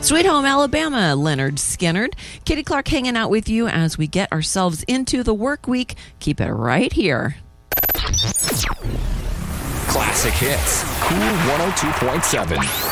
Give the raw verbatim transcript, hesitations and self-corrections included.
Sweet Home Alabama, Leonard Skinnard. Kitty Clark hanging out with you as we get ourselves into the work week. Keep it right here. Classic Hits, Cool one oh two point seven.